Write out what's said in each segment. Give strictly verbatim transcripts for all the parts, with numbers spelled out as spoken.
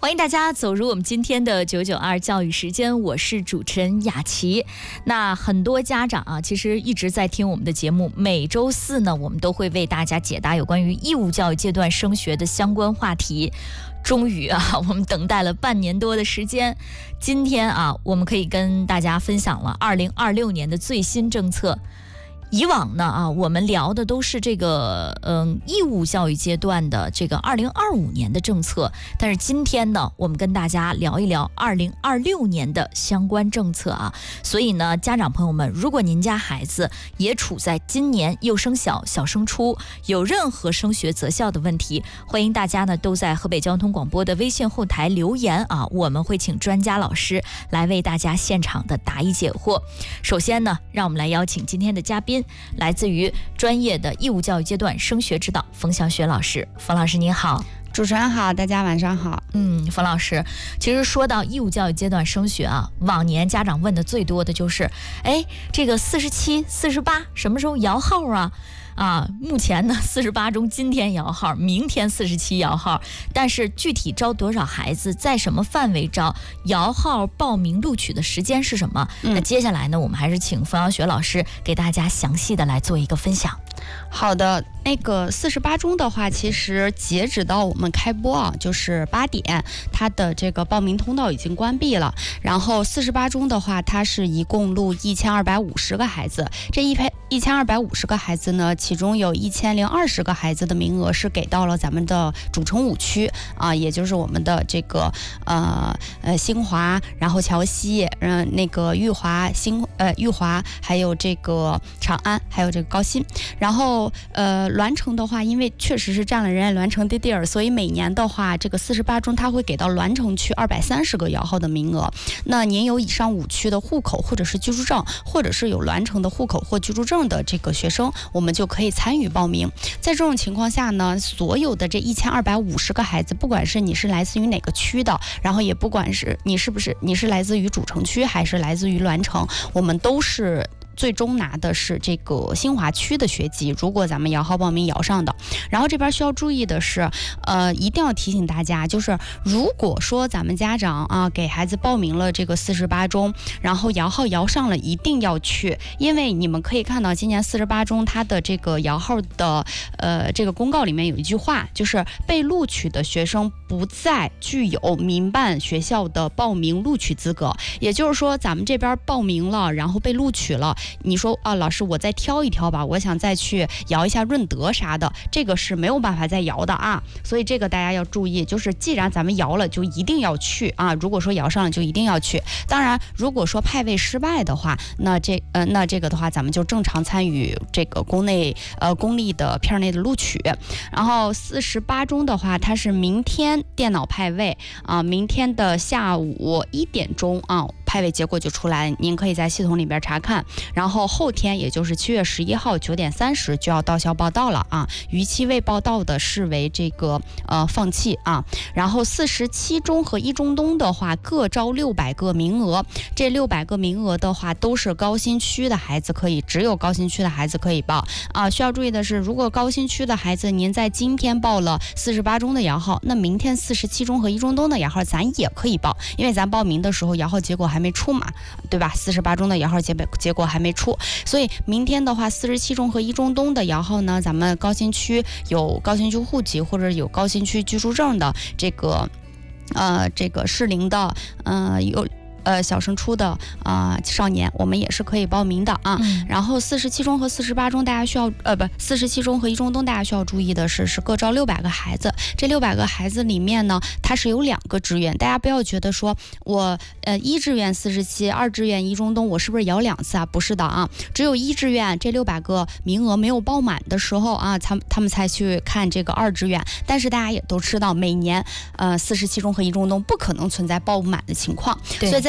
欢迎大家走入我们今天的九九二教育时间，我是主持人雅琪。那很多家长啊，其实一直在听我们的节目，每周四呢，我们都会为大家解答有关于义务教育阶段升学的相关话题。终于啊，我们等待了半年多的时间，今天啊，我们可以跟大家分享了二零二六年的最新政策。以往呢啊，我们聊的都是这个嗯义务教育阶段的这个二零二五年的政策，但是今天呢，我们跟大家聊一聊二零二六年的相关政策啊。所以呢，家长朋友们，如果您家孩子也处在今年幼升小、小升初，有任何升学择校的问题，欢迎大家呢都在河北交通广播的微信后台留言啊，我们会请专家老师来为大家现场的答疑解惑。首先呢，让我们来邀请今天的嘉宾。来自于专业的义务教育阶段升学指导冯小雪老师。冯老师您好。 主持人好，大家晚上好。 嗯，冯老师，其实说到义务教育阶段升学啊，往年家长问的最多的就是，哎，这个四十七、四十八什么时候摇号啊？啊，目前呢，四十八中今天摇号，明天四十七摇号，但是具体招多少孩子，在什么范围招，摇号报名录取的时间是什么？嗯、那接下来呢，我们还是请冯小雪老师给大家详细的来做一个分享。 好的，那个四十八中的话，其实截止到我们开播啊，就是八点，它的这个报名通道已经关闭了。然后四十八中的话，它是一共录一千二百五十个孩子，这一排一千二百五十个孩子呢，其中有一千零二十个孩子的名额是给到了咱们的主城五区啊，也就是我们的这个呃呃新华，然后桥西，嗯、呃、那个裕华新呃裕华，还有这个长安，还有这个高新。然后呃栾城的话，因为确实是占了人家栾城的地儿，所以每年的话，这个四十八中它会给到栾城区二百三十个摇号的名额。那您有以上五区的户口或者是居住证，或者是有栾城的户口或居住证的这个学生，我们就可以参与报名。在这种情况下呢，所有的这一千二百五十个孩子，不管是你是来自于哪个区的，然后也不管是你是不是你是来自于主城区还是来自于栾城，我们都是最终拿的是这个新华区的学籍，如果咱们摇号报名摇上的。然后这边需要注意的是，呃，一定要提醒大家，就是如果说咱们家长啊给孩子报名了这个四十八中，然后摇号摇上了，一定要去，因为你们可以看到今年四十八中它的这个摇号的呃这个公告里面有一句话，就是被录取的学生不再具有民办学校的报名录取资格。也就是说，咱们这边报名了，然后被录取了，你说啊，老师，我再挑一挑吧，我想再去摇一下润德啥的，这个是没有办法再摇的啊。所以这个大家要注意，就是既然咱们摇了，就一定要去啊。如果说摇上了，就一定要去。当然，如果说派位失败的话，那这呃那这个的话，咱们就正常参与这个公内呃公立的片内的录取。然后四十八中的话，它是明天电脑派位啊，明天的下午一点钟啊。派位结果就出来，您可以在系统里边查看。然后后天，也就是七月十一号九点三十就要到校报到了啊，逾期未报到的视为这个呃放弃啊。然后四十七中和一中东的话，各招六百个名额，这六百个名额的话都是高新区的孩子可以，只有高新区的孩子可以报啊。需要注意的是，如果高新区的孩子您在今天报了四十八中的摇号，那明天四十七中和一中东的摇号咱也可以报，因为咱报名的时候摇号结果还没出嘛，对吧？四十八中的摇号结结果还没出，所以明天的话，四十七中和一中东的摇号呢，咱们高新区有高新区户籍或者有高新区居住证的这个呃这个适龄的呃有。呃，小升初的啊、呃、少年，我们也是可以报名的啊。嗯、然后四十七中和四十八中，大家需要呃不，四十七中和一中东，大家需要注意的是，是各招六百个孩子。这六百个孩子里面呢，它是有两个志愿，大家不要觉得说我呃一志愿四十七，二志愿一中东，我是不是摇两次啊？不是的啊，只有一志愿这六百个名额没有报满的时候啊，他他们才去看这个二志愿。但是大家也都知道，每年呃四十七中和一中东不可能存在报不满的情况，所以在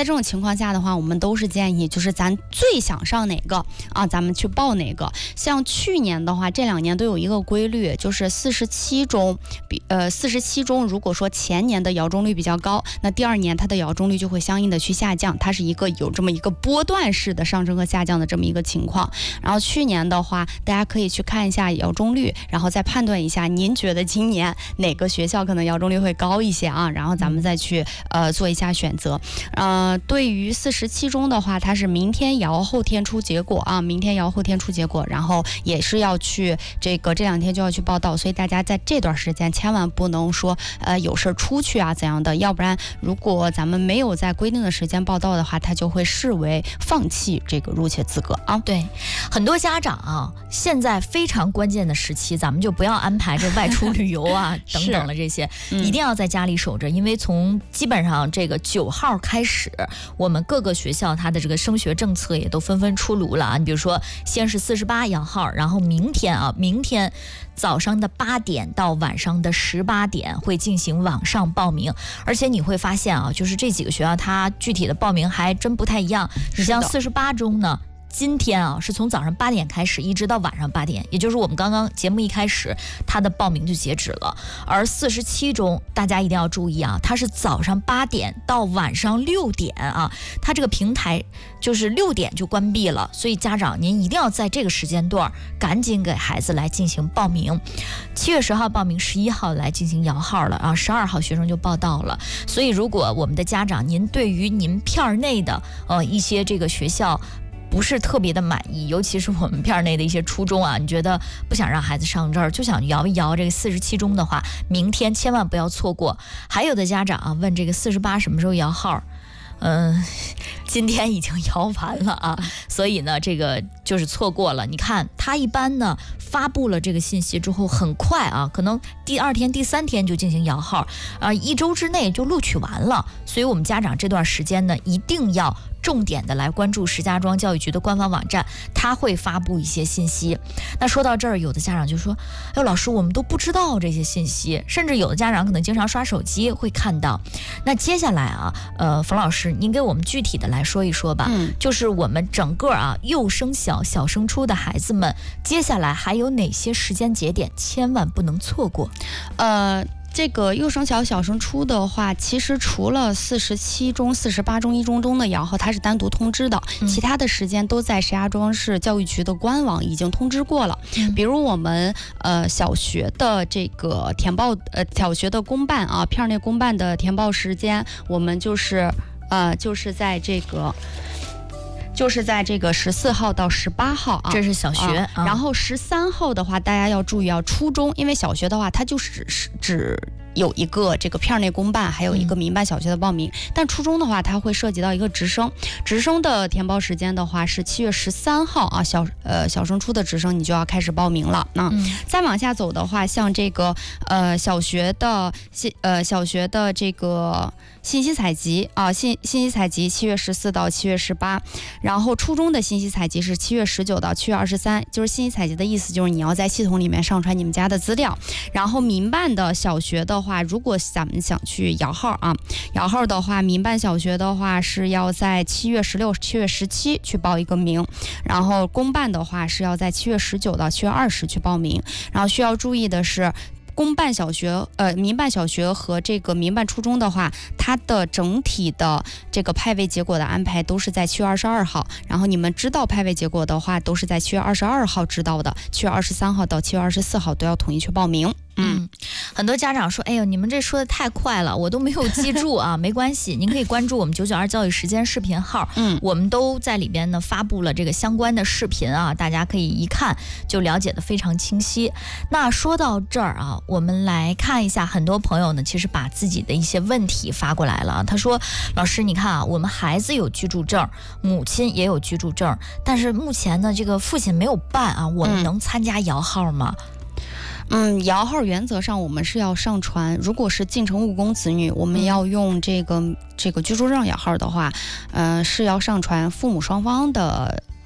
这种情况下的话，我们都是建议就是咱最想上哪个啊，咱们去报哪个。像去年的话，这两年都有一个规律，就是四十七中比呃四十七中，如果说前年的摇中率比较高，那第二年它的摇中率就会相应的去下降，它是一个有这么一个波段式的上升和下降的这么一个情况。然后去年的话，大家可以去看一下摇中率，然后再判断一下您觉得今年哪个学校可能摇中率会高一些啊，然后咱们再去呃做一下选择。呃，对于四十七中的话，它是明天摇后天出结果啊，明天摇后天出结果，然后也是要去这个这两天就要去报到，所以大家在这段时间千万不能说呃有事出去啊怎样的，要不然如果咱们没有在规定的时间报到的话，它就会视为放弃这个入学资格啊。 对，很多家长啊，现在非常关键的时期，咱们就不要安排这外出旅游啊等等的这些，嗯、一定要在家里守着，因为从基本上这个九号开始，我们各个学校它的这个升学政策也都纷纷出炉了啊。你比如说，先是四十八摇号，然后明天啊，明天早上的八点到晚上的十八点会进行网上报名，而且你会发现啊，就是这几个学校它具体的报名还真不太一样。你像四十八中呢，今天啊是从早上八点开始，一直到晚上八点，也就是我们刚刚节目一开始，它的报名就截止了。而四十七中，大家一定要注意啊，它是早上八点到晚上六点啊，它这个平台就是六点就关闭了，所以家长您一定要在这个时间段赶紧给孩子来进行报名。七月十号报名，十一号来进行摇号了啊，十二号学生就报到了。所以如果我们的家长您对于您片内的呃一些这个学校不是特别的满意，尤其是我们片内的一些初中啊，你觉得不想让孩子上这儿，就想摇一摇这个四十七中的话，明天千万不要错过。还有的家长啊问这个四十八什么时候摇号，嗯，今天已经摇完了啊，所以呢，这个就是错过了。你看，他一般呢发布了这个信息之后，很快啊，可能第二天、第三天就进行摇号，啊，一周之内就录取完了。所以我们家长这段时间呢，一定要重点的来关注石家庄教育局的官方网站，他会发布一些信息。那说到这儿，有的家长就说：“哎，老师，我们都不知道这些信息，甚至有的家长可能经常刷手机会看到。”那接下来啊，呃，冯老师，您给我们具体的来说一说吧。嗯，就是我们整个啊幼升小、小升初的孩子们，接下来还有哪些时间节点千万不能错过？ 呃。这个幼升小、小升初的话，其实除了四十七中、四十八中、一中中的摇号，它是单独通知的，嗯、其他的时间都在石家庄市教育局的官网已经通知过了。嗯、比如我们呃小学的这个填报，呃小学的公办啊，片内公办的填报时间，我们就是呃就是在这个。就是在这个十四号到十八号啊， 这是小学。 啊、然后十三号的话，大家要注意啊，初中，因为小学的话，它就是只只有一个这个片内公办，还有一个民办小学的报名。嗯、但初中的话，它会涉及到一个直升，直升的填报时间的话是七月十三号啊，小呃小升初的直升你就要开始报名了。那、嗯、再往下走的话，像这个呃小学的信呃小学的这个信息采集啊，信信息采集七月十四到七月十八。然后初中的信息采集是七月十九到七月二十三，就是信息采集的意思就是你要在系统里面上传你们家的资料。然后民办的小学的话，如果咱们想去摇号啊，摇号的话，民办小学的话是要在七月十六、七月十七去报一个名，然后公办的话是要在七月十九到七月二十去报名。然后需要注意的是，公办小学、呃，民办小学和这个民办初中的话，它的整体的这个派位结果的安排都是在七月二十二号。然后你们知道派位结果的话，都是在七月二十二号知道的，七月二十三号到七月二十四号都要统一去报名。 嗯，很多家长说，哎呦，你们这说的太快了，我都没有记住啊。没关系，您可以关注我们九九二教育时间视频号，嗯，我们都在里边呢发布了这个相关的视频啊，大家可以一看就了解的非常清晰。那说到这儿啊，我们来看一下，很多朋友呢其实把自己的一些问题发过来了。他说，老师你看啊，我们孩子有居住证，母亲也有居住证，但是目前呢这个父亲没有办啊，我们能参加摇号吗？ 嗯，摇号原则上我们是要上传，如果是进城务工子女，我们要用这个这个居住证摇号的话，呃，是要上传父母双方的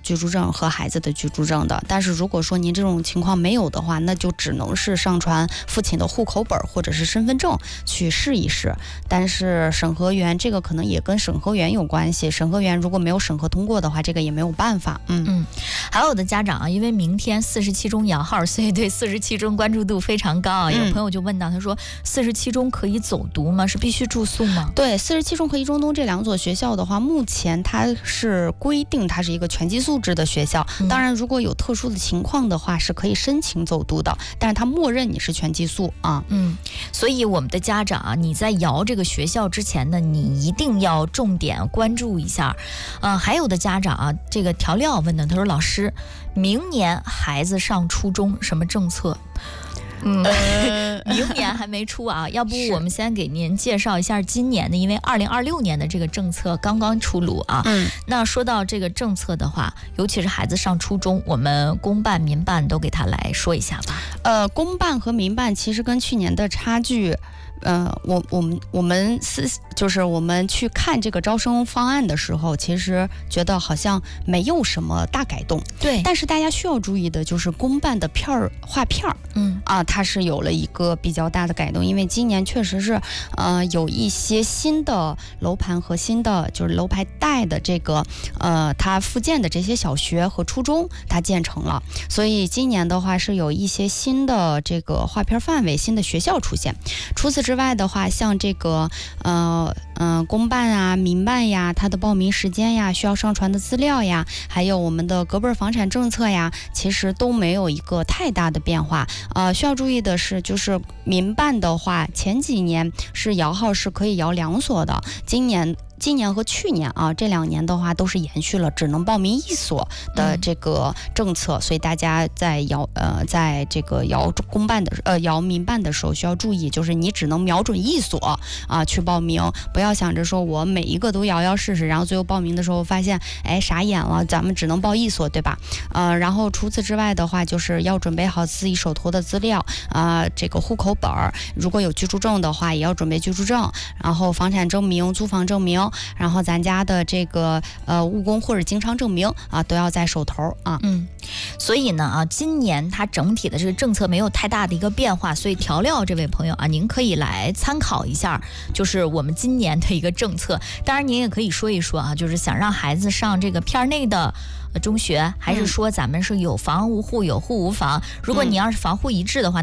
居住证和孩子的居住证的。但是如果说您这种情况没有的话，那就只能是上传父亲的户口本或者是身份证去试一试。但是审核员这个可能也跟审核员有关系，审核员如果没有审核通过的话，这个也没有办法。嗯嗯，还有的家长啊，因为明天四十七中摇号，所以对四十七中关注度非常高啊。 嗯、 有朋友就问到，他说四十七中可以走读吗？是必须住宿吗？ 对，四十七中和一中东这两所学校的话，目前它是规定它是一个全寄宿制的学校。嗯、当然，如果有特殊的情况的话，是可以申请走读的，但是它默认你是全寄宿啊。 嗯，所以我们的家长啊，你在摇这个学校之前呢，你一定要重点关注一下。呃，还有的家长啊，这个调料问的，他说老师，明年孩子上初中什么政策？嗯，明年还没出啊，要不我们先给您介绍一下今年的，因为二零二六年的这个政策刚刚出炉啊。嗯，那说到这个政策的话，尤其是孩子上初中，我们公办、民办都给他来说一下吧。 呃，公办和民办其实跟去年的差距。呃，我我们我们是就是我们去看这个招生方案的时候，其实觉得好像没有什么大改动。 对， 但是大家需要注意的就是公办的片儿划片儿，嗯啊，它是有了一个比较大的改动，因为今年确实是呃有一些新的楼盘和新的就是楼盘带的这个呃它附建的这些小学和初中它建成了，所以今年的话是有一些新的这个划片范围、新的学校出现。除此之外之外的话，像这个呃嗯、呃、公办啊、民办呀，它的报名时间呀、需要上传的资料呀，还有我们的隔辈儿房产政策呀，其实都没有一个太大的变化。呃，需要注意的是，就是民办的话，前几年是摇号是可以摇两所的，今年。今年和去年啊，这两年的话都是延续了只能报名一所的这个政策，嗯、所以大家在摇呃，在这个摇公办的呃摇民办的时候需要注意，就是你只能瞄准一所啊去报名，不要想着说我每一个都摇摇试试，然后最后报名的时候发现哎傻眼了，咱们只能报一所，对吧？呃，然后除此之外的话，就是要准备好自己手头的资料啊、呃，这个户口本儿，如果有居住证的话，也要准备居住证，然后房产证明、租房证明。然后咱家的这个呃务工或者经商证明啊都要在手头啊。 嗯，所以呢啊，今年它整体的这个政策没有太大的一个变化，所以调料这位朋友啊，您可以来参考一下，就是我们今年的一个政策。当然您也可以说一说啊，就是想让孩子上这个片内的中学，还是说咱们是有房无户有户无房？如果你要是房户一致的话。